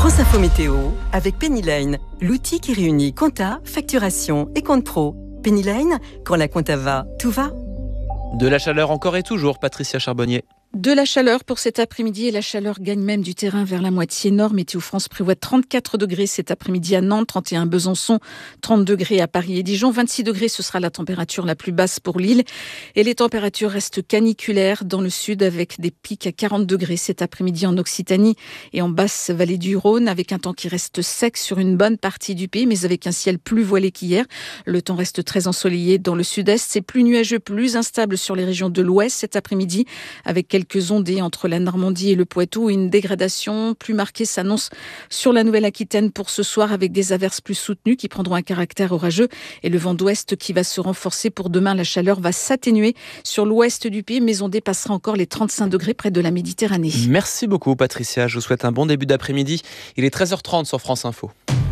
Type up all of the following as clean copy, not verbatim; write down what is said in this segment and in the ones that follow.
France Info Météo avec Penny Lane, l'outil qui réunit compta, facturation et compte pro. Penny Lane, quand la compta va, tout va. De la chaleur encore et toujours, Patricia Charbonnier. De la chaleur pour cet après-midi et la chaleur gagne même du terrain vers la moitié nord. Météo France prévoit 34 degrés cet après-midi à Nantes, 31 à Besançon, 30 degrés à Paris et Dijon, 26 degrés ce sera la température la plus basse pour Lille. Et les températures restent caniculaires dans le sud avec des pics à 40 degrés cet après-midi en Occitanie et en basse vallée du Rhône avec un temps qui reste sec sur une bonne partie du pays mais avec un ciel plus voilé qu'hier. Le temps reste très ensoleillé dans le sud-est, c'est plus nuageux, plus instable sur les régions de l'ouest cet après-midi avec quelques ondées entre la Normandie et le Poitou. Une dégradation plus marquée s'annonce sur la Nouvelle-Aquitaine pour ce soir avec des averses plus soutenues qui prendront un caractère orageux et le vent d'ouest qui va se renforcer pour demain. La chaleur va s'atténuer sur l'ouest du pays mais on dépassera encore les 35 degrés près de la Méditerranée. Merci beaucoup Patricia, je vous souhaite un bon début d'après-midi. Il est 13h30 sur France Info.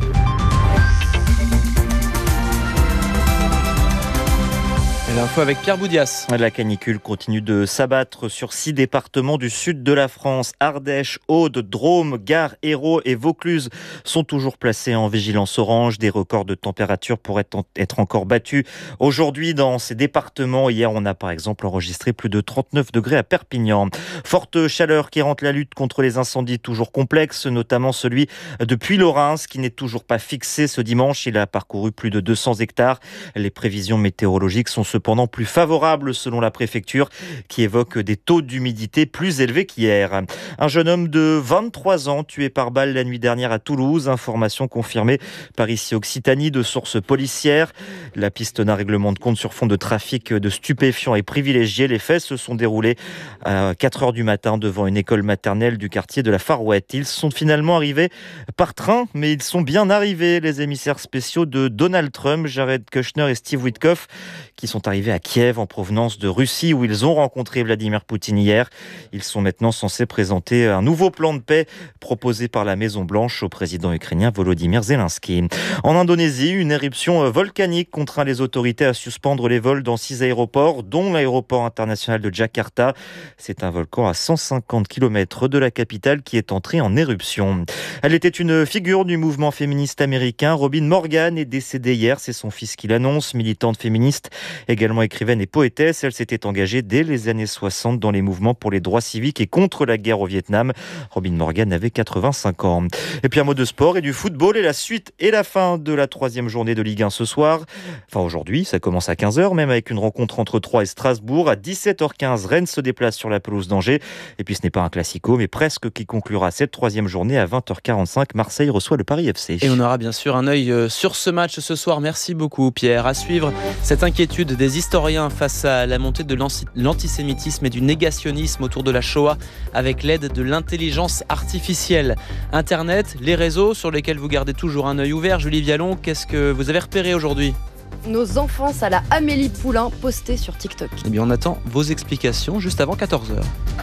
L'info avec Pierre Boudias. La canicule continue de s'abattre sur 6 départements du sud de la France. Ardèche, Aude, Drôme, Gard, Hérault et Vaucluse sont toujours placés en vigilance orange. Des records de température pourraient être encore battus aujourd'hui dans ces départements. Hier, on a par exemple enregistré plus de 39 degrés à Perpignan. Forte chaleur qui rend la lutte contre les incendies toujours complexe, notamment celui de Puylaurens qui n'est toujours pas fixé ce dimanche. Il a parcouru plus de 200 hectares. Les prévisions météorologiques sont cependant plus favorable selon la préfecture qui évoque des taux d'humidité plus élevés qu'hier. Un jeune homme de 23 ans tué par balle la nuit dernière à Toulouse. Information confirmée par ici Occitanie de sources policières. La piste d'un règlement de compte sur fond de trafic de stupéfiants est privilégiée. Les faits se sont déroulés à 4h du matin devant une école maternelle du quartier de la Farouette. Ils sont finalement arrivés par train, mais ils sont bien arrivés. Les émissaires spéciaux de Donald Trump, Jared Kushner et Steve Witkoff, qui sont arrivés à Kiev en provenance de Russie où ils ont rencontré Vladimir Poutine hier. Ils sont maintenant censés présenter un nouveau plan de paix proposé par la Maison-Blanche au président ukrainien Volodymyr Zelensky. En Indonésie, une éruption volcanique contraint les autorités à suspendre les vols dans 6 aéroports, dont l'aéroport international de Jakarta. C'est un volcan à 150 km de la capitale qui est entré en éruption. Elle était une figure du mouvement féministe américain. Robin Morgan est décédée hier, c'est son fils qui l'annonce, militante féministe, également écrivaine et poétesse. Elle s'était engagée dès les années 60 dans les mouvements pour les droits civiques et contre la guerre au Vietnam. Robin Morgan avait 85 ans. Et puis un mot de sport et du football et la suite et la fin de la 3e journée de Ligue 1 ce soir. Enfin aujourd'hui, ça commence à 15h même avec une rencontre entre Troyes et Strasbourg. À 17h15, Rennes se déplace sur la pelouse d'Angers. Et puis ce n'est pas un classico mais presque qui conclura cette 3e journée à 20h45. Marseille reçoit le Paris FC. Et on aura bien sûr un œil sur ce match ce soir. Merci beaucoup Pierre. À suivre cette inquiétude des historiens face à la montée de l'antisémitisme et du négationnisme autour de la Shoah avec l'aide de l'intelligence artificielle. Internet, les réseaux sur lesquels vous gardez toujours un œil ouvert. Julie Vialon, qu'est-ce que vous avez repéré aujourd'hui ? Nos enfances à la Amélie Poulain postées sur TikTok. Eh bien, on attend vos explications juste avant 14h.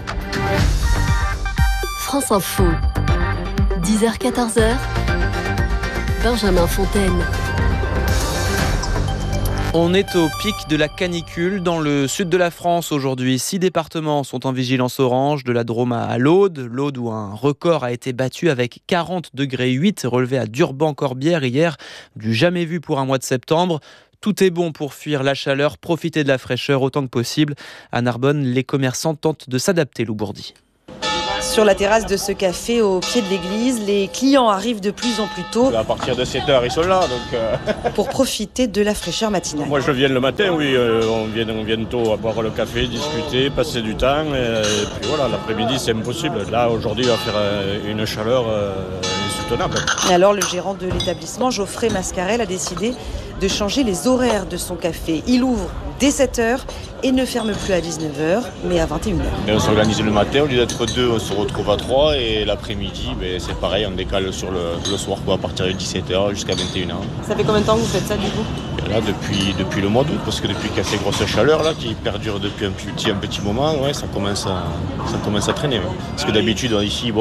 France Info, 10h-14h, Benjamin Fontaine. On est au pic de la canicule dans le sud de la France aujourd'hui. 6 départements sont en vigilance orange, de la Drôme à l'Aude. L'Aude où un record a été battu avec 40 degrés 8 relevé à Durban-Corbière hier, du jamais vu pour un mois de septembre. Tout est bon pour fuir la chaleur, profiter de la fraîcheur autant que possible. À Narbonne, les commerçants tentent de s'adapter, Lou Bourdi. Sur la terrasse de ce café au pied de l'église, les clients arrivent de plus en plus tôt. À partir de 7h, ils sont là. Pour profiter de la fraîcheur matinale. Moi, je viens le matin, oui. On vient tôt à boire le café, discuter, passer du temps. Et puis voilà, l'après-midi, c'est impossible. Là, aujourd'hui, il va faire une chaleur insoutenable. Et alors, le gérant de l'établissement, Geoffrey Mascarel, a décidé de changer les horaires de son café. Il ouvre dès 7h et ne ferme plus à 19h, mais à 21h. Et on s'organise le matin, au lieu d'être 2, on se retrouve à 3. Et l'après-midi, c'est pareil, on décale sur le soir, à partir de 17h jusqu'à 21h. Ça fait combien de temps que vous faites ça, du coup ? Là, depuis le mois d'août, parce que depuis qu'il y a ces grosses chaleurs là, qui perdurent depuis un petit moment, ouais, ça commence à traîner. Ouais. Parce que d'habitude, ici,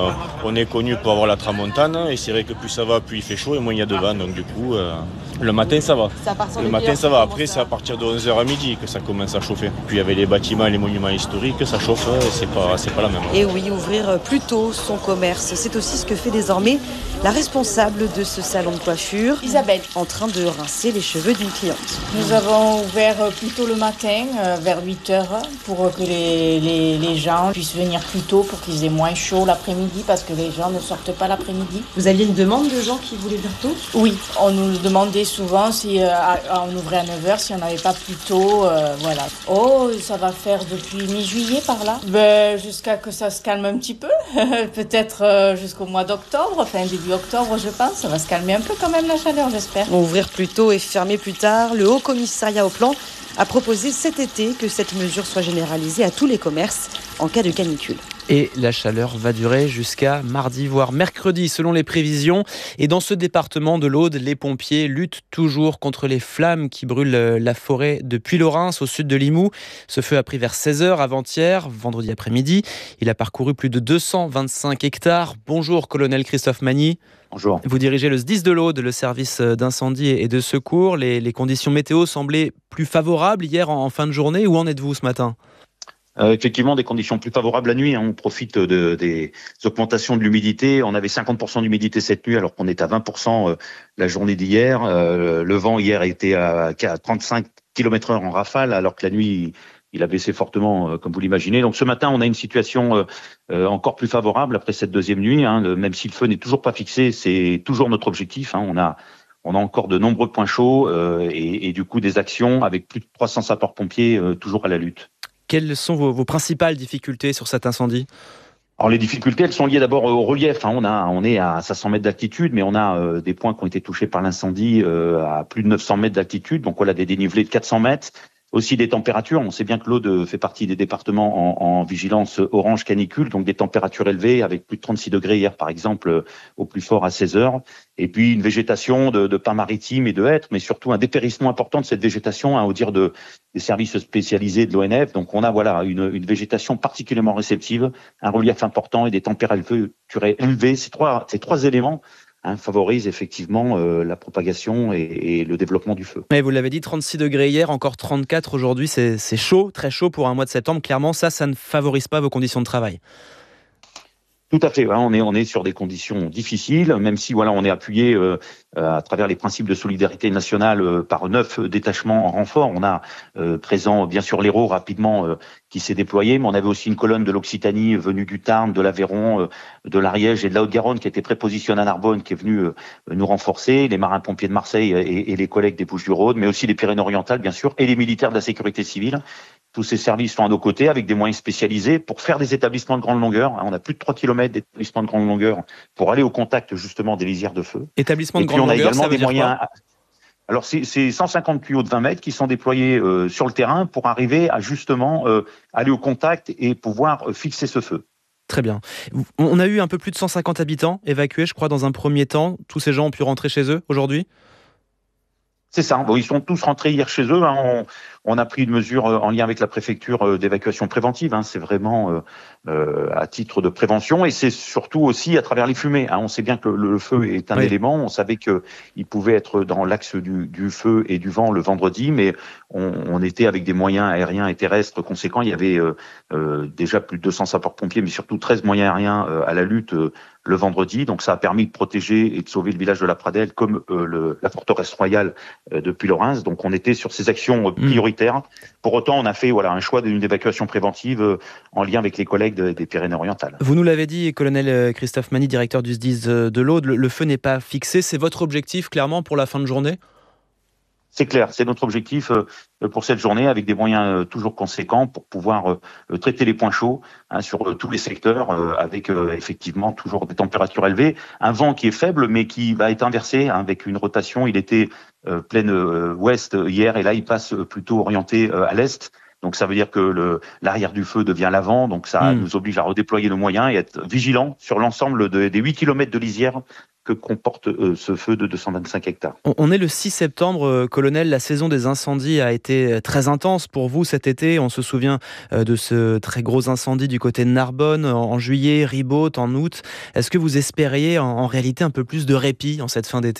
on est connu pour avoir la tramontane, et c'est vrai que plus ça va, plus il fait chaud et moins il y a de vent. Donc du coup, le matin, ça va. Après, c'est à partir de 11h à midi que ça commence à chauffer. Puis il y avait les bâtiments et les monuments historiques, ça chauffe, c'est pas la même. Et oui, ouvrir plus tôt son commerce, c'est aussi ce que fait désormais la responsable de ce salon de coiffure, Isabelle, en train de rincer les cheveux d'une cliente. nous avons ouvert plus tôt le matin, vers 8h, pour que les gens puissent venir plus tôt, pour qu'ils aient moins chaud l'après-midi, parce que les gens ne sortent pas l'après-midi. Vous aviez une demande de gens qui voulaient venir tôt ? Oui, on nous demandait souvent si on ouvrait à 9h, si on n'avait pas plus tôt, voilà. Oh, ça va faire depuis mi-juillet par là. Jusqu'à que ça se calme un petit peu, peut-être jusqu'au mois d'octobre, début octobre je pense, ça va se calmer un peu quand même la chaleur, j'espère. Ouvrir plus tôt et fermer plus tard, le Haut Commissariat au Plan a proposé cet été que cette mesure soit généralisée à tous les commerces en cas de canicule. Et la chaleur va durer jusqu'à mardi, voire mercredi, selon les prévisions. Et dans ce département de l'Aude, les pompiers luttent toujours contre les flammes qui brûlent la forêt de Puylaurens, au sud de Limoux. Ce feu a pris vers 16h avant-hier, vendredi après-midi. Il a parcouru plus de 225 hectares. Bonjour, colonel Christophe Magny. Bonjour. Vous dirigez le SDIS de l'Aude, le service d'incendie et de secours. Les conditions météo semblaient plus favorables hier en fin de journée. Où en êtes-vous ce matin ? Effectivement, des conditions plus favorables la nuit. On profite des augmentations de l'humidité. On avait 50% d'humidité cette nuit, alors qu'on est à 20% la journée d'hier. Le vent hier était à 35 km/h en rafale, alors que la nuit, il a baissé fortement, comme vous l'imaginez. Donc ce matin, on a une situation encore plus favorable après cette deuxième nuit. Même si le feu n'est toujours pas fixé, c'est toujours notre objectif. On a encore de nombreux points chauds et du coup des actions avec plus de 300 sapeurs-pompiers toujours à la lutte. Quelles sont vos principales difficultés sur cet incendie ? Alors les difficultés, elles sont liées d'abord au relief. On est à 500 mètres d'altitude, mais on a des points qui ont été touchés par l'incendie à plus de 900 mètres d'altitude. Donc voilà, des dénivelés de 400 mètres. Aussi des températures. On sait bien que l'Aude fait partie des départements en vigilance orange canicule, donc des températures élevées avec plus de 36 degrés hier par exemple au plus fort à 16h. Et puis une végétation de pins maritimes et de hêtres, mais surtout un dépérissement important de cette végétation, au dire des services spécialisés de l'ONF. Donc on a une végétation particulièrement réceptive, un relief important et des températures élevées. Ces trois éléments favorise effectivement la propagation et le développement du feu. Mais vous l'avez dit, 36 degrés hier, encore 34 aujourd'hui, c'est chaud, très chaud pour un mois de septembre. Clairement, ça ne favorise pas vos conditions de travail. Tout à fait. On est sur des conditions difficiles, même si on est appuyé à travers les principes de solidarité nationale par 9 détachements en renfort. On a présent bien sûr l'Hérault rapidement qui s'est déployé, mais on avait aussi une colonne de l'Occitanie venue du Tarn, de l'Aveyron, de l'Ariège et de la Haute-Garonne qui était prépositionnée à Narbonne, qui est venue nous renforcer, les marins-pompiers de Marseille et les collègues des Bouches-du-Rhône, mais aussi les Pyrénées-Orientales bien sûr, et les militaires de la sécurité civile. Tous ces services sont à nos côtés avec des moyens spécialisés pour faire des établissements de grande longueur. On a plus de 3 km d'établissements de grande longueur pour aller au contact justement des lisières de feu. Établissements de grande longueur, ça veut dire quoi ? Alors c'est 150 tuyaux de 20 mètres qui sont déployés sur le terrain pour arriver à justement aller au contact et pouvoir fixer ce feu. Très bien. On a eu un peu plus de 150 habitants évacués, je crois, dans un premier temps. Tous ces gens ont pu rentrer chez eux aujourd'hui ? C'est ça. Ils sont tous rentrés hier chez eux. On a pris une mesure en lien avec la préfecture d'évacuation préventive. C'est vraiment à titre de prévention et c'est surtout aussi à travers les fumées. On sait bien que le feu est un élément. On savait qu'il pouvait être dans l'axe du feu et du vent le vendredi, mais on était avec des moyens aériens et terrestres conséquents. Il y avait déjà plus de 200 sapeurs-pompiers, mais surtout 13 moyens aériens à la lutte le vendredi. Donc ça a permis de protéger et de sauver le village de la Pradelle comme la forteresse royale de Puylaurens. Donc on était sur ces actions prioritaires. Pour autant, on a fait un choix d'une évacuation préventive en lien avec les collègues des Pyrénées-Orientales. Vous nous l'avez dit, colonel Christophe Magny, directeur du SDIS de l'Aude, le feu n'est pas fixé. C'est votre objectif clairement pour la fin de journée ? C'est clair, c'est notre objectif pour cette journée avec des moyens toujours conséquents pour pouvoir traiter les points chauds sur tous les secteurs avec effectivement toujours des températures élevées. Un vent qui est faible mais qui va être inversé avec une rotation. Il était pleine ouest hier et là il passe plutôt orienté à l'est. Donc ça veut dire que l'arrière du feu devient l'avant, donc ça nous oblige à redéployer nos moyens et être vigilants sur l'ensemble des 8 km de lisière que comporte ce feu de 225 hectares. On est le 6 septembre, colonel, la saison des incendies a été très intense pour vous cet été. On se souvient de ce très gros incendie du côté de Narbonne en juillet, Ribaute en août. Est-ce que vous espériez en réalité un peu plus de répit en cette fin d'été ?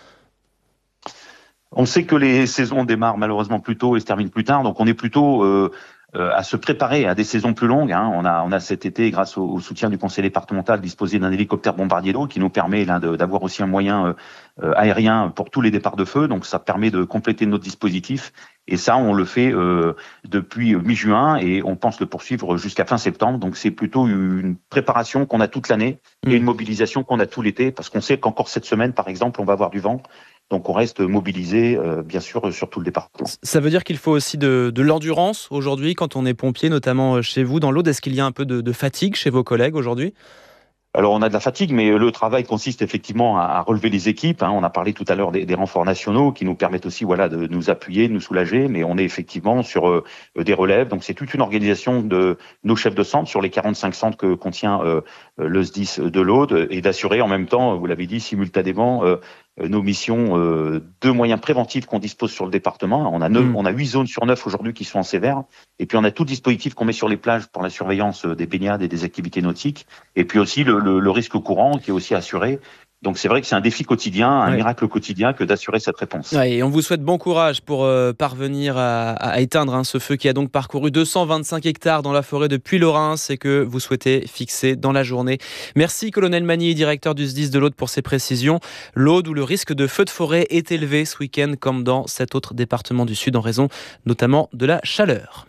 On sait que les saisons démarrent malheureusement plus tôt et se terminent plus tard, donc on est plutôt à se préparer à des saisons plus longues. On a cet été, grâce au soutien du conseil départemental, disposé d'un hélicoptère bombardier d'eau qui nous permet d'avoir aussi un moyen aérien pour tous les départs de feu. Donc ça permet de compléter notre dispositif. Et ça, on le fait depuis mi-juin et on pense le poursuivre jusqu'à fin septembre. Donc c'est plutôt une préparation qu'on a toute l'année et une mobilisation qu'on a tout l'été, parce qu'on sait qu'encore cette semaine, par exemple, on va avoir du vent. Donc on reste mobilisé, bien sûr, sur tout le département. Ça veut dire qu'il faut aussi de l'endurance aujourd'hui quand on est pompier, notamment chez vous dans l'Aude. Est-ce qu'il y a un peu de fatigue chez vos collègues aujourd'hui ? Alors on a de la fatigue, mais le travail consiste effectivement à relever les équipes. On a parlé tout à l'heure des renforts nationaux qui nous permettent aussi de nous appuyer, de nous soulager, mais on est effectivement sur des relèves. Donc c'est toute une organisation de nos chefs de centre sur les 45 centres que contient le SDIS de l'Aude, et d'assurer en même temps, vous l'avez dit, simultanément nos missions de moyens préventifs qu'on dispose sur le département. On a 8 zones sur 9 aujourd'hui qui sont en sévère. Et puis on a tout le dispositif qu'on met sur les plages pour la surveillance des baignades et des activités nautiques. Et puis aussi le risque courant qui est aussi assuré. Donc c'est vrai que c'est un défi quotidien, un miracle quotidien que d'assurer cette réponse. Ouais, et on vous souhaite bon courage pour parvenir à éteindre ce feu qui a donc parcouru 225 hectares dans la forêt de Puylaurens et que vous souhaitez fixer dans la journée. Merci colonel Magny, directeur du SDIS de l'Aude, pour ces précisions. L'Aude où le risque de feu de forêt est élevé ce week-end comme dans 7 autres départements du Sud en raison notamment de la chaleur.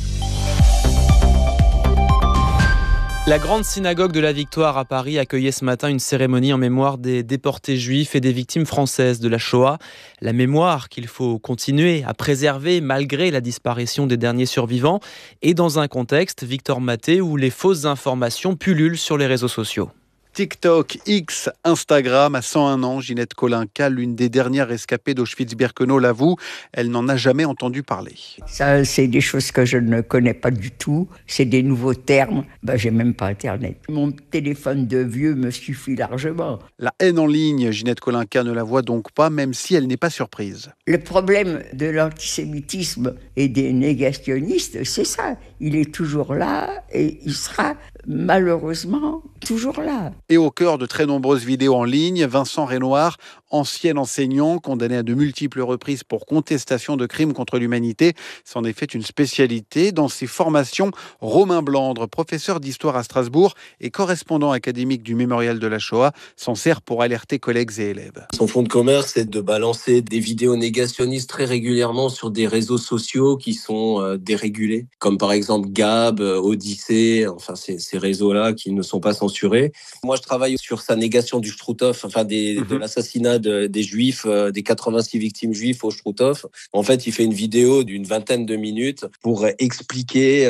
La grande synagogue de la Victoire à Paris accueillait ce matin une cérémonie en mémoire des déportés juifs et des victimes françaises de la Shoah. La mémoire qu'il faut continuer à préserver malgré la disparition des derniers survivants et dans un contexte, Victor Maté, où les fausses informations pullulent sur les réseaux sociaux. TikTok, X, Instagram, à 101 ans, Ginette Kolinka, l'une des dernières rescapées d'Auschwitz-Birkenau, l'avoue, elle n'en a jamais entendu parler. Ça, c'est des choses que je ne connais pas du tout. C'est des nouveaux termes. J'ai même pas Internet. Mon téléphone de vieux me suffit largement. La haine en ligne, Ginette Kolinka ne la voit donc pas, même si elle n'est pas surprise. Le problème de l'antisémitisme et des négationnistes, c'est ça. Il est toujours là et il sera malheureusement toujours là. Et au cœur de très nombreuses vidéos en ligne, Vincent Renoir, ancien enseignant, condamné à de multiples reprises pour contestation de crimes contre l'humanité, c'en est fait une spécialité. Dans ses formations, Romain Blandre, professeur d'histoire à Strasbourg et correspondant académique du Mémorial de la Shoah, s'en sert pour alerter collègues et élèves. Son fonds de commerce, c'est de balancer des vidéos négationnistes très régulièrement sur des réseaux sociaux qui sont dérégulés, comme par exemple Gab, Odyssée, enfin ces réseaux-là qui ne sont pas censurés. Moi, je travaille sur sa négation du Struthof, de l'assassinat des Juifs, des 86 victimes juives au Struthof. En fait, il fait une vidéo d'une 20aine de minutes pour expliquer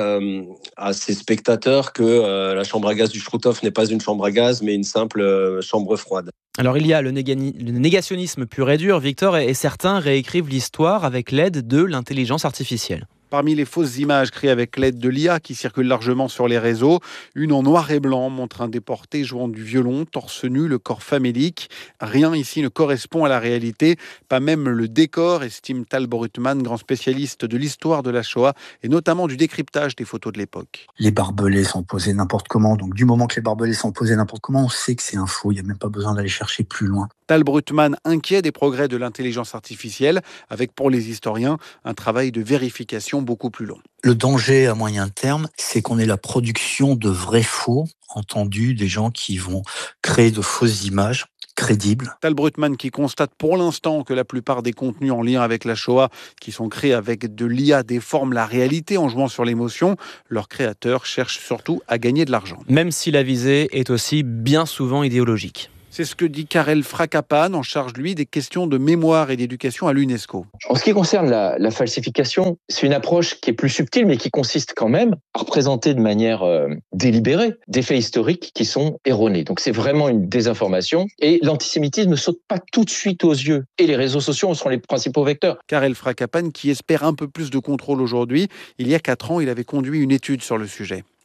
à ses spectateurs que la chambre à gaz du Struthof n'est pas une chambre à gaz, mais une simple chambre froide. Alors il y a le négationnisme pur et dur, Victor, et certains réécrivent l'histoire avec l'aide de l'intelligence artificielle. Parmi les fausses images créées avec l'aide de l'IA qui circulent largement sur les réseaux, une en noir et blanc montre un déporté jouant du violon, torse nu, le corps famélique. Rien ici ne correspond à la réalité, pas même le décor, estime Tal Brutman, grand spécialiste de l'histoire de la Shoah et notamment du décryptage des photos de l'époque. Les barbelés sont posés n'importe comment, donc du moment que les barbelés sont posés n'importe comment, on sait que c'est un faux, il n'y a même pas besoin d'aller chercher plus loin. Tal Brutman inquiet des progrès de l'intelligence artificielle, avec pour les historiens un travail de vérification beaucoup plus long. Le danger à moyen terme, c'est qu'on ait la production de vrais faux, entendu des gens qui vont créer de fausses images crédibles. Tal Brutman qui constate pour l'instant que la plupart des contenus en lien avec la Shoah qui sont créés avec de l'IA déforment la réalité en jouant sur l'émotion. Leurs créateurs cherchent surtout à gagner de l'argent. Même si la visée est aussi bien souvent idéologique. C'est ce que dit Karel Frakapan, en charge, lui, des questions de mémoire et d'éducation à l'UNESCO. En ce qui concerne la falsification, c'est une approche qui est plus subtile, mais qui consiste quand même à représenter de manière délibérée des faits historiques qui sont erronés. Donc c'est vraiment une désinformation. Et l'antisémitisme ne saute pas tout de suite aux yeux. Et les réseaux sociaux sont les principaux vecteurs. Karel Frakapan, qui espère un peu plus de contrôle aujourd'hui, il y a 4 ans, il avait conduit une étude sur le sujet.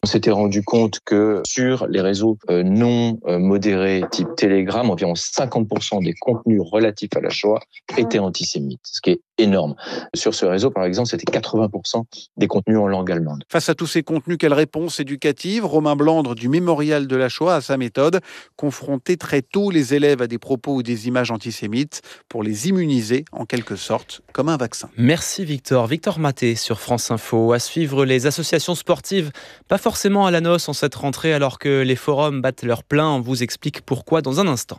On s'était rendu compte que sur les réseaux non modérés type Telegram, environ 50% des contenus relatifs à la Shoah étaient antisémites, ce qui est énorme. Sur ce réseau, par exemple, c'était 80% des contenus en langue allemande. Face à tous ces contenus, quelle réponse éducative ? Romain Blandre du Mémorial de la Shoah a sa méthode, confronter très tôt les élèves à des propos ou des images antisémites pour les immuniser en quelque sorte, comme un vaccin. Merci Victor. Victor Maté sur France Info. À suivre les associations sportives, pas forcément à la noce en cette rentrée alors que les forums battent leur plein. On vous explique pourquoi dans un instant.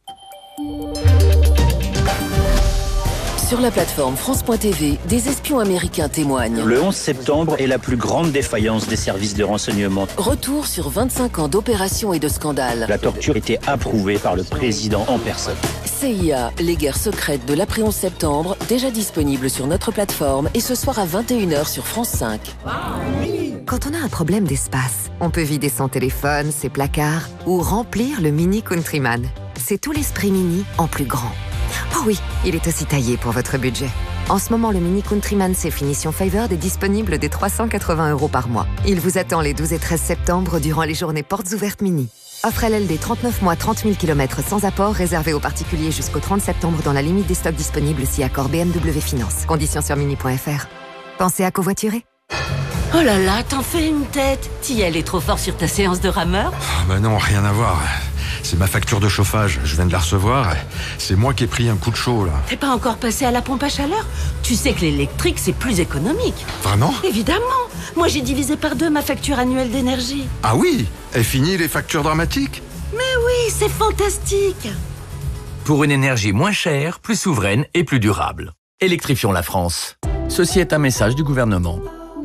Sur la plateforme France.tv, des espions américains témoignent. Le 11 septembre est la plus grande défaillance des services de renseignement. Retour sur 25 ans d'opérations et de scandales. La torture était approuvée par le président en personne. CIA, les guerres secrètes de l'après 11 septembre, déjà disponible sur notre plateforme et ce soir à 21h sur France 5. Quand on a un problème d'espace, on peut vider son téléphone, ses placards ou remplir le Mini Countryman. C'est tout l'esprit Mini en plus grand. Oh oui, il est aussi taillé pour votre budget. En ce moment, le Mini Countryman C Finition Favored est disponible dès 380 € par mois. Il vous attend les 12 et 13 septembre durant les journées portes ouvertes Mini. Offre LLD 39 mois, 30 000 km sans apport, réservé aux particuliers jusqu'au 30 septembre dans la limite des stocks disponibles si accord BMW Finance. Conditions sur mini.fr. Pensez à covoiturer. Oh là là, t'en fais une tête. T'y allais trop fort sur ta séance de rameur ? Bah non, rien à voir. C'est ma facture de chauffage, je viens de la recevoir. C'est moi qui ai pris un coup de chaud, là. T'es pas encore passé à la pompe à chaleur ? Tu sais que l'électrique, c'est plus économique. Vraiment ? Évidemment. Moi, j'ai divisé par 2 ma facture annuelle d'énergie. Ah oui ? Et fini les factures dramatiques ? Mais oui, c'est fantastique. Pour une énergie moins chère, plus souveraine et plus durable. Électrifions la France. Ceci est un message du gouvernement.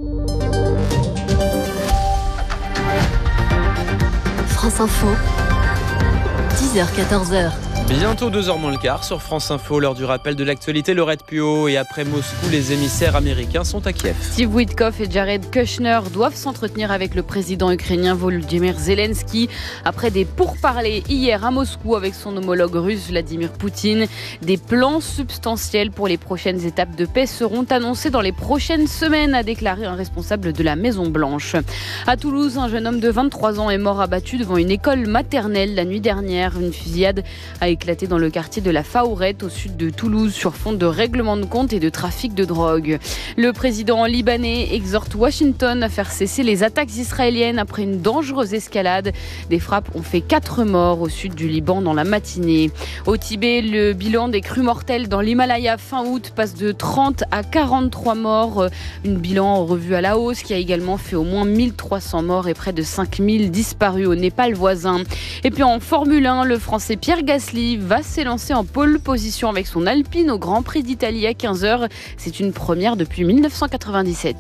France Info, 10h-14h. Bientôt 2h moins le quart sur France Info, l'heure du rappel de l'actualité. Laurette Puot, et après Moscou, les émissaires américains sont à Kiev. Steve Witkoff et Jared Kushner doivent s'entretenir avec le président ukrainien Volodymyr Zelensky après des pourparlers hier à Moscou avec son homologue russe Vladimir Poutine. Des plans substantiels pour les prochaines étapes de paix seront annoncés dans les prochaines semaines, a déclaré un responsable de la Maison-Blanche. À Toulouse, un jeune homme de 23 ans est mort abattu devant une école maternelle la nuit dernière. Une fusillade a éclaté dans le quartier de la Faourette au sud de Toulouse sur fond de règlement de compte et de trafic de drogue. Le président libanais exhorte Washington à faire cesser les attaques israéliennes après une dangereuse escalade. Des frappes ont fait 4 morts au sud du Liban dans la matinée. Au Tibet, le bilan des crues mortelles dans l'Himalaya fin août passe de 30 à 43 morts. Une bilan revue à la hausse qui a également fait au moins 1300 morts et près de 5000 disparus au Népal voisin. Et puis en Formule 1, le Français Pierre Gasly va s'élancer en pole position avec son Alpine au Grand Prix d'Italie à 15h. C'est une première depuis 1997.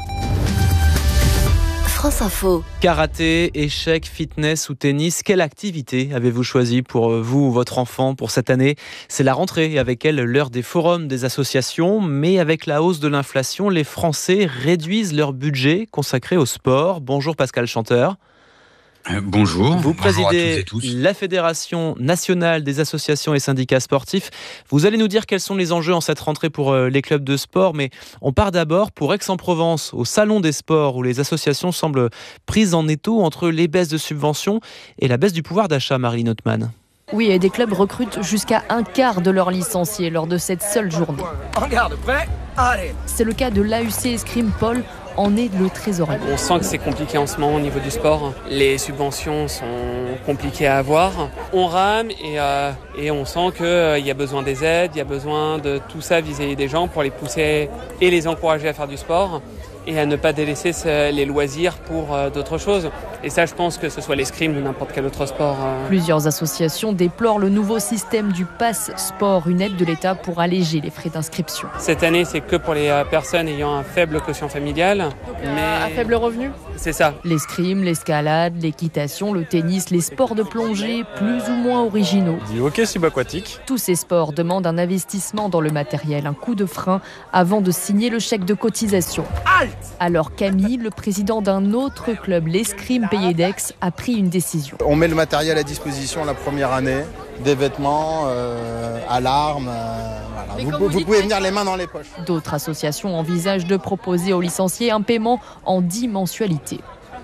France Info. Karaté, échecs, fitness ou tennis, quelle activité avez-vous choisi pour vous ou votre enfant pour cette année ? C'est la rentrée et avec elle l'heure des forums, des associations, mais avec la hausse de l'inflation, les Français réduisent leur budget consacré au sport. Bonjour Pascal Chanteur. Bonjour. Vous Bonjour présidez à toutes et tous. la Fédération nationale des associations et syndicats sportifs. Vous allez nous dire quels sont les enjeux en cette rentrée pour les clubs de sport, mais on part d'abord pour Aix-en-Provence, au Salon des sports, où les associations semblent prises en étau entre les baisses de subventions et la baisse du pouvoir d'achat, Marilyn Hotman. Oui, et des clubs recrutent jusqu'à un quart de leurs licenciés lors de cette seule journée. Regarde, prêt ? Allez ! C'est le cas de l'AUC Escrime. Paul en est le trésorier. On sent que c'est compliqué en ce moment au niveau du sport. Les subventions sont compliquées à avoir. On rame et on sent qu'il y a besoin des aides, il y a besoin de tout ça vis-à-vis des gens pour les pousser et les encourager à faire du sport et à ne pas délaisser les loisirs pour d'autres choses. Et ça, je pense que ce soit l'escrime ou n'importe quel autre sport. Plusieurs associations déplorent le nouveau système du Pass Sport, une aide de l'État pour alléger les frais d'inscription. Cette année, c'est que pour les personnes ayant un faible quotient familial. À faible revenu ? C'est ça. L'escrime, l'escalade, l'équitation, le tennis, les sports de plongée, plus ou moins originaux. Du hockey subaquatique. Tous ces sports demandent un investissement dans le matériel, un coup de frein avant de signer le chèque de cotisation. Alors Camille, le président d'un autre club, l'escrime Pays d'Aix, a pris une décision. On met le matériel à disposition la première année, des vêtements, alarmes, voilà. Vous pouvez venir les mains dans les poches. D'autres associations envisagent de proposer aux licenciés un paiement en 10 mensualités.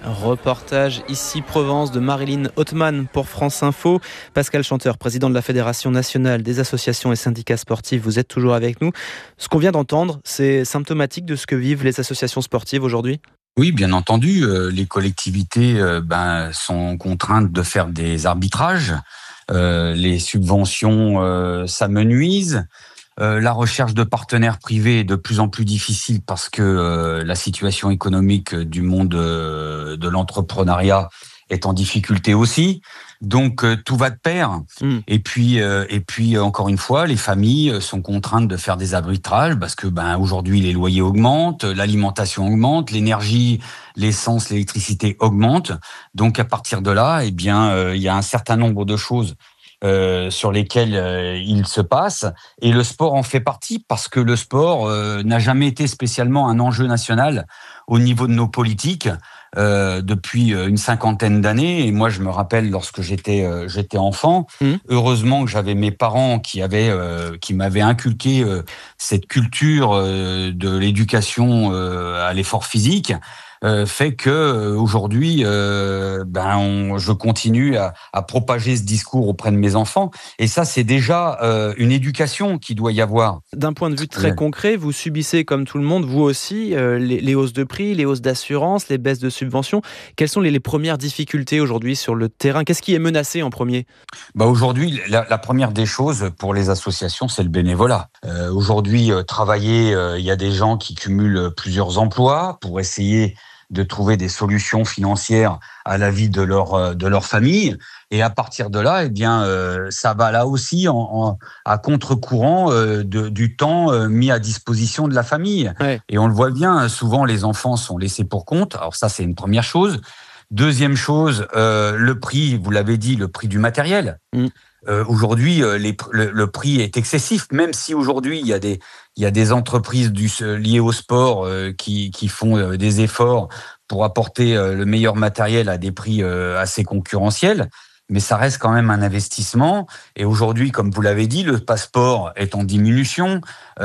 Reportage ici Provence de Marilyn Othman pour France Info. Pascal Chanteur, président de la Fédération nationale des associations et syndicats sportifs, vous êtes toujours avec nous. Ce qu'on vient d'entendre, c'est symptomatique de ce que vivent les associations sportives aujourd'hui ? Oui, bien entendu, les collectivités sont contraintes de faire des arbitrages. Les subventions s'amenuisent. La recherche de partenaires privés est de plus en plus difficile parce que la situation économique du monde de l'entrepreneuriat est en difficulté aussi. Donc tout va de pair. Et puis encore une fois, les familles sont contraintes de faire des arbitrages parce que aujourd'hui les loyers augmentent, l'alimentation augmente, l'énergie, l'essence, l'électricité augmentent. Donc à partir de là, il y a un certain nombre de choses sur lesquels il se passe, et le sport en fait partie parce que le sport n'a jamais été spécialement un enjeu national au niveau de nos politiques depuis une cinquantaine d'années. Et moi, je me rappelle lorsque j'étais enfant, heureusement que j'avais mes parents qui m'avaient inculqué cette culture de l'éducation à l'effort physique. Fait que aujourd'hui, je continue à propager ce discours auprès de mes enfants. Et ça, c'est déjà une éducation qu'il doit y avoir. D'un point de vue très concret, vous subissez comme tout le monde, vous aussi, les hausses de prix, les hausses d'assurance, les baisses de subventions. Quelles sont les premières difficultés aujourd'hui sur le terrain ? Qu'est-ce qui est menacé en premier ? Aujourd'hui, la première des choses pour les associations, c'est le bénévolat. Aujourd'hui, travailler, il y a des gens qui cumulent plusieurs emplois pour essayer de trouver des solutions financières à la vie de leur famille. Et à partir de là, ça va là aussi à contre-courant du temps mis à disposition de la famille. Ouais. Et on le voit bien, souvent les enfants sont laissés pour compte. Alors ça, c'est une première chose. Deuxième chose, le prix, vous l'avez dit, le prix du matériel. Aujourd'hui, le prix est excessif, même si aujourd'hui il y a des entreprises liées au sport qui font des efforts pour apporter le meilleur matériel à des prix assez concurrentiels. Mais ça reste quand même un investissement. Et aujourd'hui, comme vous l'avez dit, le passeport est en diminution.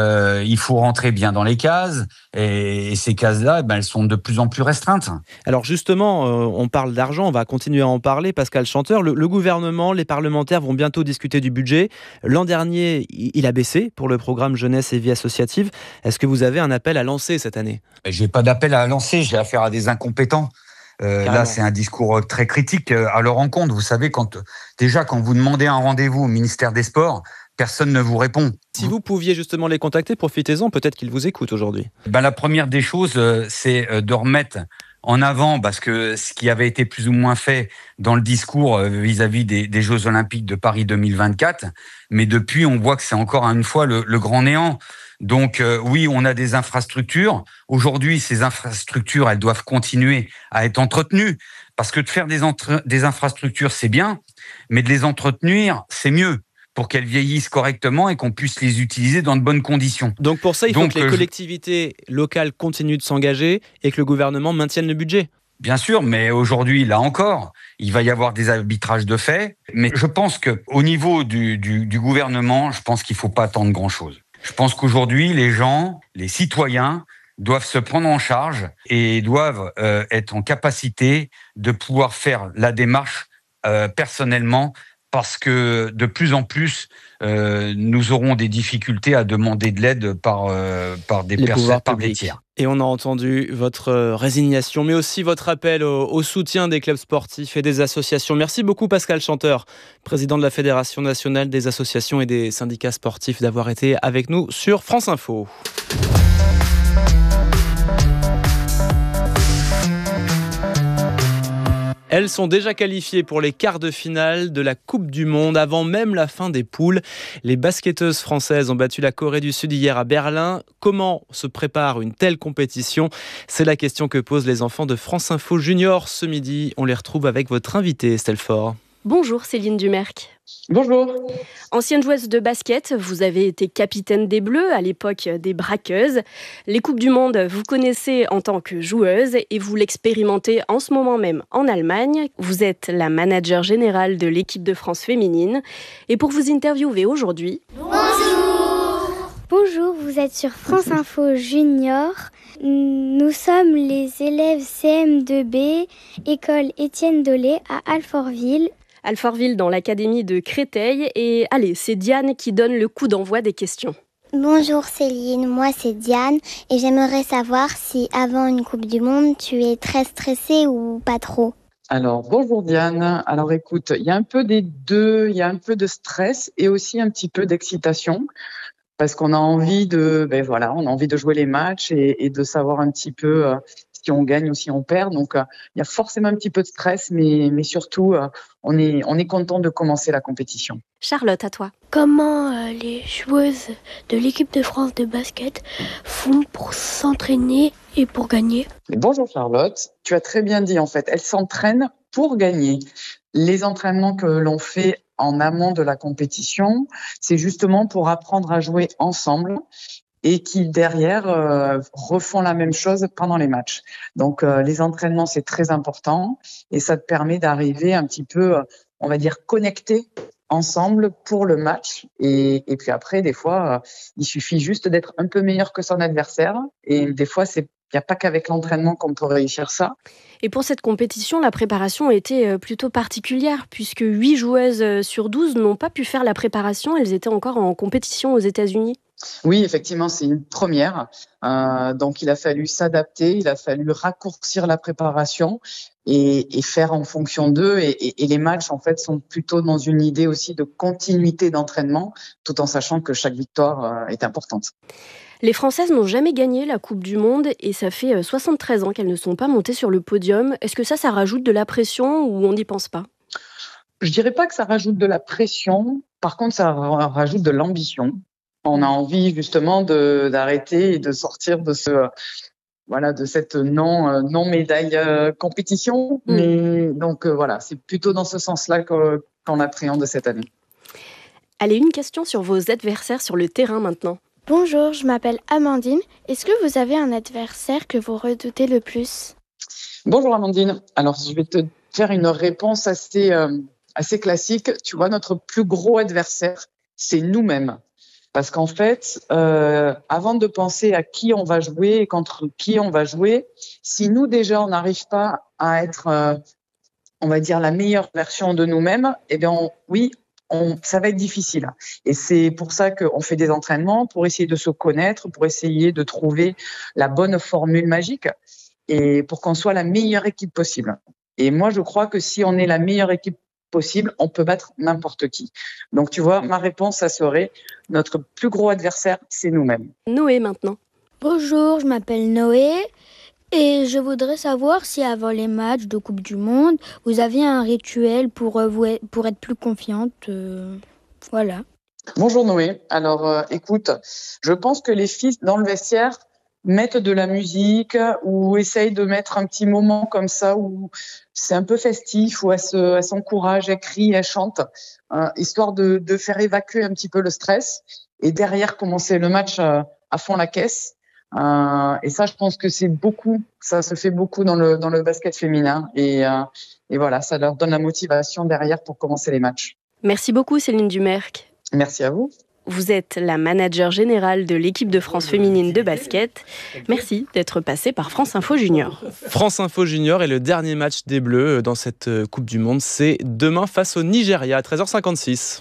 Il faut rentrer bien dans les cases. Et ces cases-là, elles sont de plus en plus restreintes. Alors justement, on parle d'argent, on va continuer à en parler. Pascal Chanteur, le gouvernement, les parlementaires vont bientôt discuter du budget. L'an dernier, il a baissé pour le programme Jeunesse et Vie Associative. Est-ce que vous avez un appel à lancer cette année ? Je n'ai pas d'appel à lancer, j'ai affaire à des incompétents. Là, c'est un discours très critique à leur encontre. Vous savez, quand vous demandez un rendez-vous au ministère des Sports, personne ne vous répond. Si vous pouviez justement les contacter, profitez-en, peut-être qu'ils vous écoutent aujourd'hui. La première des choses, c'est de remettre en avant, parce que ce qui avait été plus ou moins fait dans le discours vis-à-vis des Jeux Olympiques de Paris 2024, mais depuis, on voit que c'est encore une fois le grand néant. Donc oui, on a des infrastructures. Aujourd'hui, ces infrastructures, elles doivent continuer à être entretenues, parce que de faire des infrastructures, c'est bien, mais de les entretenir, c'est mieux, pour qu'elles vieillissent correctement et qu'on puisse les utiliser dans de bonnes conditions. Donc pour ça, il faut que les collectivités locales continuent de s'engager et que le gouvernement maintienne le budget. Bien sûr, mais aujourd'hui, là encore, il va y avoir des arbitrages de fait. Mais je pense qu'au niveau du gouvernement, je pense qu'il ne faut pas attendre grand-chose. Je pense qu'aujourd'hui, les gens, les citoyens, doivent se prendre en charge et doivent être en capacité de pouvoir faire la démarche personnellement, parce que de plus en plus, nous aurons des difficultés à demander de l'aide par des personnes, par des tiers. Et on a entendu votre résignation, mais aussi votre appel au soutien des clubs sportifs et des associations. Merci beaucoup Pascal Chanteur, président de la Fédération nationale des associations et des syndicats sportifs, d'avoir été avec nous sur France Info. Elles sont déjà qualifiées pour les quarts de finale de la Coupe du Monde avant même la fin des poules. Les basketteuses françaises ont battu la Corée du Sud hier à Berlin. Comment se prépare une telle compétition ? C'est la question que posent les enfants de France Info Junior ce midi. On les retrouve avec votre invitée Estelle Faure. Bonjour Céline Dumerc. Bonjour. Ancienne joueuse de basket, vous avez été capitaine des Bleus à l'époque des Braqueuses. Les Coupes du Monde, vous connaissez en tant que joueuse et vous l'expérimentez en ce moment même en Allemagne. Vous êtes la manager générale de l'équipe de France féminine. Et pour vous interviewer aujourd'hui... Bonjour. Bonjour, vous êtes sur France Info Junior. Nous sommes les élèves CM2B, école Étienne Dolé à Alfortville. Alfortville dans l'académie de Créteil. Et allez, c'est Diane qui donne le coup d'envoi des questions. Bonjour Céline, moi c'est Diane et j'aimerais savoir si avant une Coupe du Monde, tu es très stressée ou pas trop. Alors, bonjour Diane. Alors écoute, il y a un peu des deux, il y a un peu de stress et aussi un petit peu d'excitation parce qu'on a envie on a envie de jouer les matchs et de savoir un petit peu si on gagne ou si on perd. Donc, il y a forcément un petit peu de stress, mais surtout, on est content de commencer la compétition. Charlotte, à toi. Comment les joueuses de l'équipe de France de basket font pour s'entraîner et pour gagner ? Bonjour Charlotte, tu as très bien dit en fait, elles s'entraînent pour gagner. Les entraînements que l'on fait en amont de la compétition, c'est justement pour apprendre à jouer ensemble et qui derrière refont la même chose pendant les matchs. Donc les entraînements, c'est très important et ça te permet d'arriver un petit peu, on va dire, connecté ensemble pour le match. Et puis après, des fois, il suffit juste d'être un peu meilleur que son adversaire. Et des fois, il n'y a pas qu'avec l'entraînement qu'on peut réussir ça. Et pour cette compétition, la préparation était plutôt particulière puisque 8 joueuses sur 12 n'ont pas pu faire la préparation. Elles étaient encore en compétition aux États-Unis. Oui, effectivement, c'est une première. Donc, il a fallu s'adapter, il a fallu raccourcir la préparation et faire en fonction d'eux. Et les matchs, en fait, sont plutôt dans une idée aussi de continuité d'entraînement, tout en sachant que chaque victoire est importante. Les Françaises n'ont jamais gagné la Coupe du Monde et ça fait 73 ans qu'elles ne sont pas montées sur le podium. Est-ce que ça rajoute de la pression ou on n'y pense pas ? Je dirais pas que ça rajoute de la pression. Par contre, ça rajoute de l'ambition. On a envie justement d'arrêter et de sortir de de cette non médaille compétition. Mais donc voilà, c'est plutôt dans ce sens-là qu'on appréhende cette année. Allez, une question sur vos adversaires sur le terrain maintenant. Bonjour, je m'appelle Amandine. Est-ce que vous avez un adversaire que vous redoutez le plus ? Bonjour Amandine. Alors, je vais te faire une réponse assez classique. Tu vois, notre plus gros adversaire, c'est nous-mêmes. Parce qu'en fait, avant de penser à qui on va jouer et contre qui on va jouer, si nous déjà on n'arrive pas à être, on va dire, la meilleure version de nous-mêmes, eh bien ça va être difficile. Et c'est pour ça qu'on fait des entraînements, pour essayer de se connaître, pour essayer de trouver la bonne formule magique et pour qu'on soit la meilleure équipe possible. Et moi, je crois que si on est la meilleure équipe possible, on peut battre n'importe qui. Donc, tu vois, ma réponse, ça serait notre plus gros adversaire, c'est nous-mêmes. Noé, maintenant. Bonjour, je m'appelle Noé. Et je voudrais savoir si avant les matchs de Coupe du Monde, vous aviez un rituel pour être plus confiante. Voilà. Bonjour Noé. Alors écoute, je pense que les filles dans le vestiaire mettent de la musique ou essayent de mettre un petit moment comme ça où c'est un peu festif, où elles s'encouragent, elles crient, elles chantent, histoire de faire évacuer un petit peu le stress et derrière commencer le match à fond la caisse. Et ça, je pense que ça se fait beaucoup dans le basket féminin et voilà, ça leur donne la motivation derrière pour commencer les matchs. Merci beaucoup Céline Dumerc. Merci à vous. Vous êtes la manager générale de l'équipe de France féminine de basket. Merci d'être passée par France Info Junior. France Info Junior est le dernier match des Bleus dans cette Coupe du Monde. C'est demain face au Nigeria à 13h56.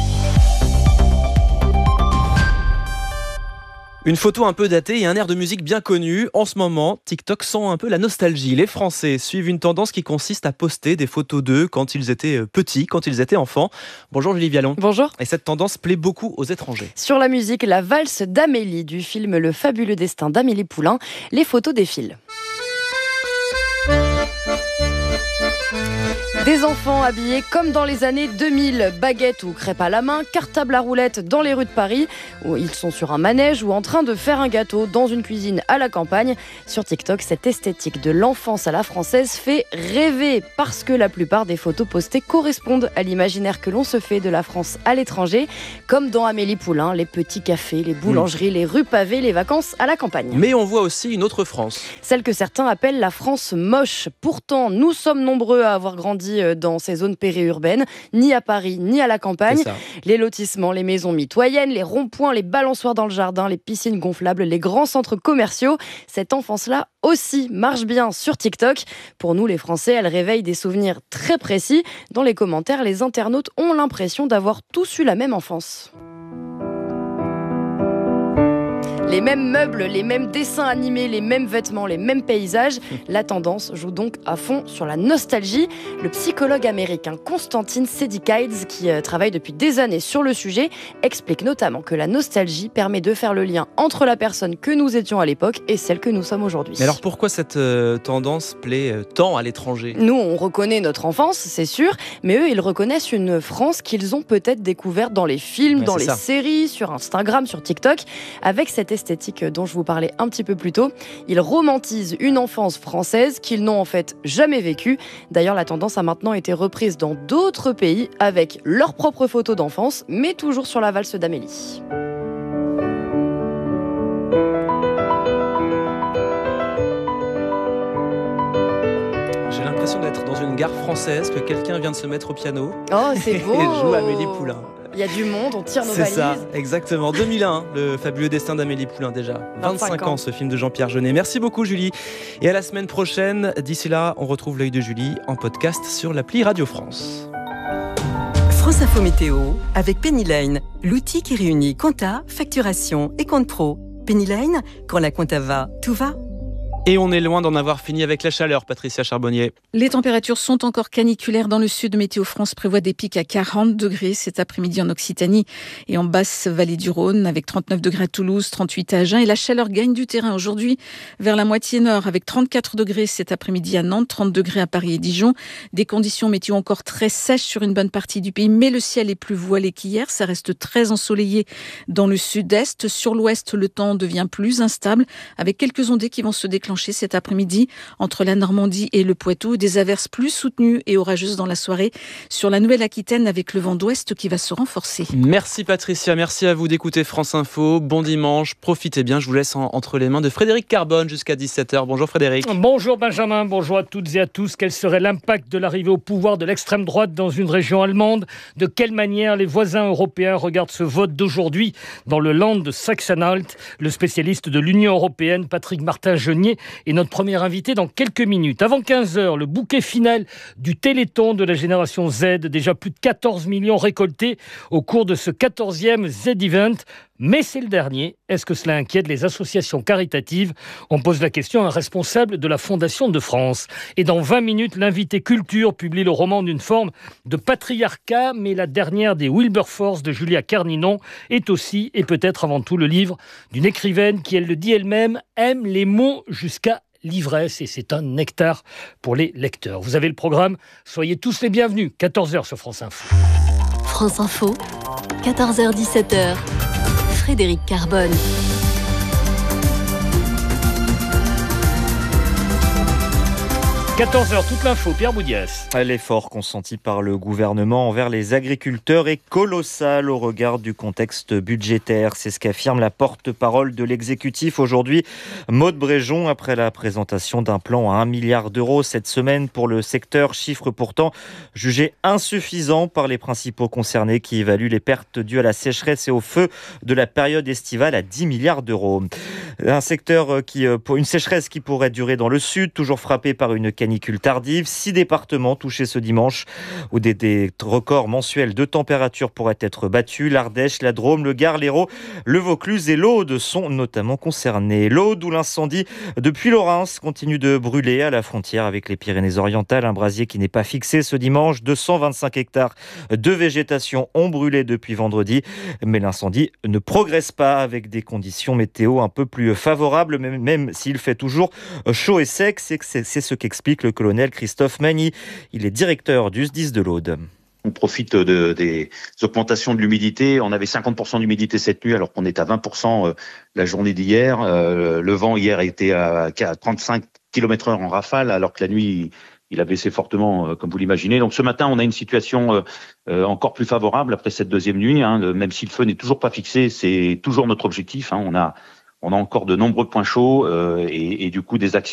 Une photo un peu datée et un air de musique bien connu. En ce moment, TikTok sent un peu la nostalgie. Les Français suivent une tendance qui consiste à poster des photos d'eux quand ils étaient petits, quand ils étaient enfants. Bonjour Julie Vialon. Bonjour. Et cette tendance plaît beaucoup aux étrangers. Sur la musique, la valse d'Amélie du film Le fabuleux destin d'Amélie Poulain, les photos défilent. Des enfants habillés comme dans les années 2000, baguettes ou crêpes à la main, cartable à roulettes dans les rues de Paris, où ils sont sur un manège ou en train de faire un gâteau dans une cuisine à la campagne. Sur TikTok, cette esthétique de l'enfance à la française fait rêver parce que la plupart des photos postées correspondent à l'imaginaire que l'on se fait de la France à l'étranger, comme dans Amélie Poulain, les petits cafés, les boulangeries, les rues pavées, les vacances à la campagne. Mais on voit aussi une autre France. Celle que certains appellent la France moche. Pourtant, nous sommes nombreux à avoir grandi interdit dans ces zones périurbaines, ni à Paris, ni à la campagne. Les lotissements, les maisons mitoyennes, les ronds-points, les balançoires dans le jardin, les piscines gonflables, les grands centres commerciaux. Cette enfance-là aussi marche bien sur TikTok. Pour nous, les Français, elle réveille des souvenirs très précis. Dans les commentaires, les internautes ont l'impression d'avoir tous eu la même enfance. Les mêmes meubles, les mêmes dessins animés, les mêmes vêtements, les mêmes paysages. La tendance joue donc à fond sur la nostalgie. Le psychologue américain Konstantin Sedikaides, qui travaille depuis des années sur le sujet, explique notamment que la nostalgie permet de faire le lien entre la personne que nous étions à l'époque et celle que nous sommes aujourd'hui. Mais alors pourquoi cette tendance plaît tant à l'étranger ? Nous, on reconnaît notre enfance, c'est sûr, mais eux, ils reconnaissent une France qu'ils ont peut-être découverte dans les films, dans les séries, sur Instagram, sur TikTok, avec cette esthétique dont je vous parlais un petit peu plus tôt. Ils romantisent une enfance française qu'ils n'ont en fait jamais vécue. D'ailleurs, la tendance a maintenant été reprise dans d'autres pays avec leurs propres photos d'enfance, mais toujours sur la valse d'Amélie. J'ai l'impression d'être dans une gare française, que quelqu'un vient de se mettre au piano. Oh, c'est beau. Et joue Amélie Poulain. Il y a du monde, on tire nos valises. C'est ça, exactement. 2001, le fabuleux destin d'Amélie Poulain déjà. 25 ans, ce film de Jean-Pierre Jeunet. Merci beaucoup Julie. Et à la semaine prochaine. D'ici là, on retrouve l'œil de Julie en podcast sur l'appli Radio France. France Info Météo avec Pennyline, l'outil qui réunit compta, facturation et compte pro. Pennyline, quand la compta va, tout va. Et on est loin d'en avoir fini avec la chaleur, Patricia Charbonnier. Les températures sont encore caniculaires dans le sud. Météo France prévoit des pics à 40 degrés cet après-midi en Occitanie et en basse vallée du Rhône, avec 39 degrés à Toulouse, 38 à Agen. Et la chaleur gagne du terrain aujourd'hui vers la moitié nord, avec 34 degrés cet après-midi à Nantes, 30 degrés à Paris et Dijon. Des conditions météo encore très sèches sur une bonne partie du pays, mais le ciel est plus voilé qu'hier. Ça reste très ensoleillé dans le sud-est. Sur l'ouest, le temps devient plus instable, avec quelques ondées qui vont se déclencher cet après-midi entre la Normandie et le Poitou. Des averses plus soutenues et orageuses dans la soirée sur la Nouvelle-Aquitaine avec le vent d'ouest qui va se renforcer. Merci Patricia, merci à vous d'écouter France Info. Bon dimanche, profitez bien. Je vous laisse entre les mains de Frédéric Carbone jusqu'à 17h. Bonjour Frédéric. Bonjour Benjamin, bonjour à toutes et à tous. Quel serait l'impact de l'arrivée au pouvoir de l'extrême droite dans une région allemande ? De quelle manière les voisins européens regardent ce vote d'aujourd'hui dans le Land de Sachsen-Anhalt ? Le spécialiste de l'Union européenne, Patrick Martin-Genier, est notre premier invité dans quelques minutes. Avant 15h, le bouquet final du Téléthon de la génération Z. Déjà plus de 14 millions récoltés au cours de ce 14e Z-Event. Mais c'est le dernier. Est-ce que cela inquiète les associations caritatives ? On pose la question à un responsable de la Fondation de France. Et dans 20 minutes, l'invité culture publie le roman d'une forme de patriarcat, mais la dernière des Wilberforce de Julia Carninon est aussi, et peut-être avant tout, le livre d'une écrivaine qui, elle le dit elle-même, aime les mots jusqu'à l'ivresse, et c'est un nectar pour les lecteurs. Vous avez le programme, soyez tous les bienvenus. 14h sur France Info. France Info, 14h-17h. Frédéric Carbone. 14h, toute l'info, Pierre Boudias. L'effort consenti par le gouvernement envers les agriculteurs est colossal au regard du contexte budgétaire. C'est ce qu'affirme la porte-parole de l'exécutif aujourd'hui, Maude Bréjon, après la présentation d'un plan à 1 milliard d'euros cette semaine pour le secteur, chiffre pourtant jugé insuffisant par les principaux concernés qui évaluent les pertes dues à la sécheresse et au feu de la période estivale à 10 milliards d'euros. Un secteur une sécheresse qui pourrait durer dans le sud, toujours frappé par une canicule tardive. 6 départements touchés ce dimanche où des records mensuels de température pourraient être battus. L'Ardèche, la Drôme, le Gard, l'Hérault, le Vaucluse et l'Aude sont notamment concernés. L'Aude où l'incendie depuis Lorrains continue de brûler à la frontière avec les Pyrénées-Orientales. Un brasier qui n'est pas fixé ce dimanche. 225 hectares de végétation ont brûlé depuis vendredi. Mais l'incendie ne progresse pas avec des conditions météo un peu plus favorables, même s'il fait toujours chaud et sec. C'est ce qu'explique le colonel Christophe Magny. Il est directeur du SDIS de l'Aude. On profite des augmentations de l'humidité. On avait 50% d'humidité cette nuit alors qu'on est à 20% la journée d'hier. Le vent hier était à 35 km/h en rafale alors que la nuit il a baissé fortement comme vous l'imaginez. Donc ce matin on a une situation encore plus favorable après cette deuxième nuit. Même si le feu n'est toujours pas fixé, c'est toujours notre objectif. On a encore de nombreux points chauds et du coup des actions